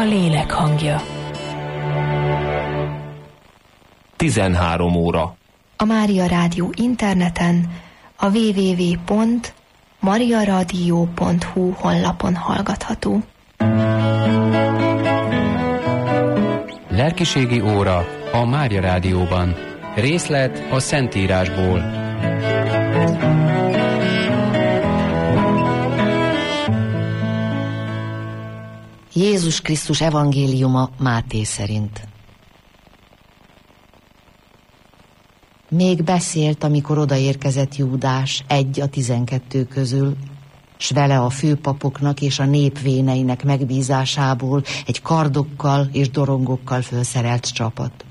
lélek hangja. 13 óra. A Mária Rádió interneten, a www.mariaradio.hu honlapon hallgatható. Lelkiségi óra a Mária Rádióban. Részlet a Szentírásból. Jézus Krisztus evangéliuma Máté szerint. Még beszélt, amikor odaérkezett Júdás, egy a 12 közül, s vele a főpapoknak és a nép véneinek megbízásából egy kardokkal és dorongokkal fölszerelt csapat.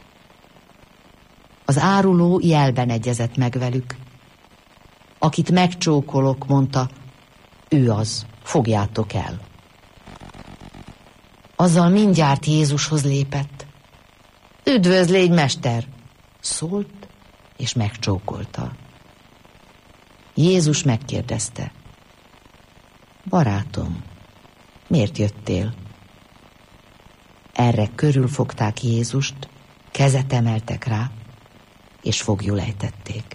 Az áruló jelben egyezett meg velük. Akit megcsókolok, mondta, ő az, fogjátok el. Azzal mindjárt Jézushoz lépett. Üdvözlégy, mester! Szólt, és megcsókolta. Jézus megkérdezte. Barátom, miért jöttél? Erre körülfogták Jézust, kezet emeltek rá, és foglyul ejtették.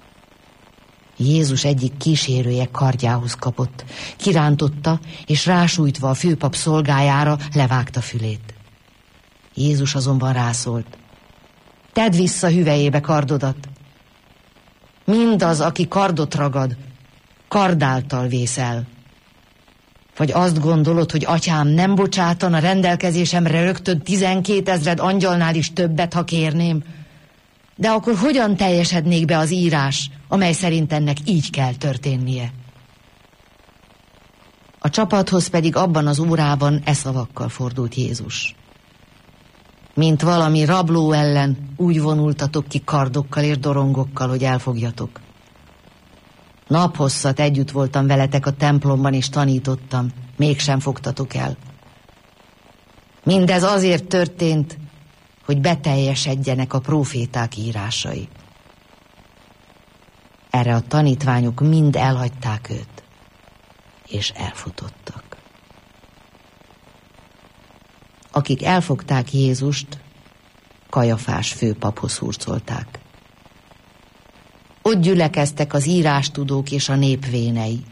Jézus egyik kísérője kardjához kapott, kirántotta, és rásújtva a főpap szolgájára levágta fülét. Jézus azonban rászólt. Tedd vissza hüvelyébe kardodat. Mindaz, aki kardot ragad, kardáltal vészel. Vagy azt gondolod, hogy atyám nem bocsátana rendelkezésemre rögtön 12 000 angyalnál is többet, ha kérném? De akkor hogyan teljesednék be az írás, amely szerint ennek így kell történnie? A csapathoz pedig abban az órában e szavakkal fordult Jézus. Mint valami rabló ellen úgy vonultatok ki kardokkal és dorongokkal, hogy elfogjatok. Naphosszat együtt voltam veletek a templomban és tanítottam, mégsem fogtatok el. Mindez azért történt, hogy beteljesedjenek a próféták írásai. Erre a tanítványok mind elhagyták őt, és elfutottak. Akik elfogták Jézust, Kajafás főpaphoz hurcolták. Ott gyülekeztek az írástudók és a nép vénei.